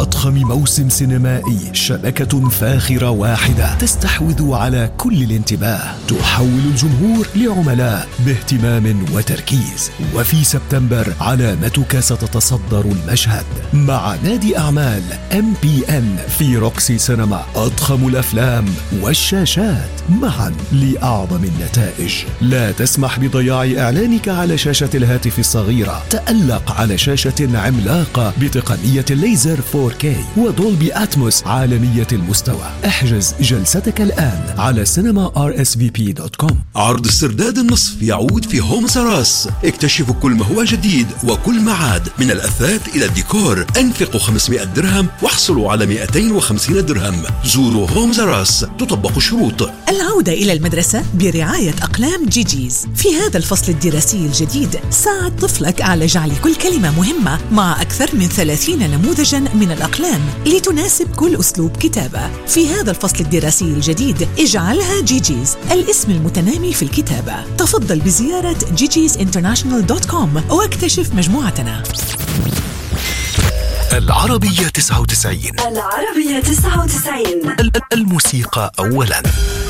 أضخم موسم سينمائي، شبكة فاخرة واحدة تستحوذ على كل الانتباه، تحول الجمهور لعملاء باهتمام وتركيز. وفي سبتمبر علامتك ستتصدر المشهد مع نادي أعمال MPN في روكسي سينما. أضخم الأفلام والشاشات معا لأعظم النتائج. لا تسمح بضياع إعلانك على شاشة الهاتف الصغيرة. تألق على شاشة عملاقة بتقنية الليزر 4K ودولبي أتموس عالمية المستوى. احجز جلستك الآن على cinema.rsvp.com. عرض استرداد النصف يعود في هومز راس. اكتشفوا كل ما هو جديد وكل ما عاد، من الأثاث إلى الديكور. انفقوا 500 درهم واحصلوا على 250 درهم. زوروا هومز راس، تطبق الشروط. العودة إلى المدرسة برعاية أقلام جيجيز. في هذا الفصل الدراسي الجديد ساعد طفلك على جعل كل كلمة مهمة مع أكثر من 30 نموذجا من الأقلام لتناسب كل أسلوب كتابة. في هذا الفصل الدراسي الجديد اجعلها جيجيز، الاسم المتنامي في الكتابة. تفضل بزيارة gigisinternational.com واكتشف مجموعتنا. العربية 99. العربية 99. الموسيقى أولاً.